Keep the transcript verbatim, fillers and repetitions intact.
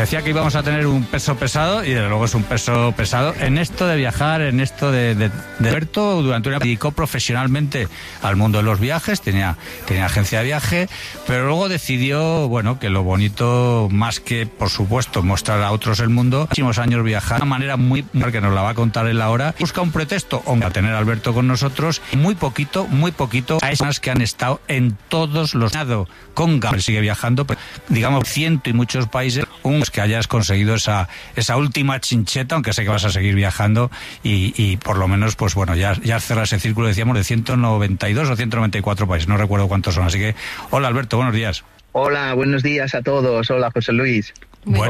decía que íbamos a tener un peso pesado y desde luego es un peso pesado en esto de viajar, en esto de, de, de Alberto durante una dedicó profesionalmente al mundo de los viajes, tenía, tenía agencia de viaje, pero luego decidió, bueno, que lo bonito, más que por supuesto mostrar a otros el mundo, muchísimos años viajar de una manera muy, que nos la va a contar él ahora, busca un pretexto a tener a Alberto con nosotros, muy poquito, muy poquito a esas que han estado en todos los nado con Gam, sigue viajando, pero, digamos, ciento y muchos países, unos que hayas conseguido esa esa última chincheta, aunque sé que vas a seguir viajando y, y por lo menos, pues bueno, ya, ya cerra ese círculo, decíamos, de ciento noventa y dos o ciento noventa y cuatro países, no recuerdo cuántos son, así que, hola Alberto, buenos días. Hola, buenos días a todos, hola José Luis. Bueno.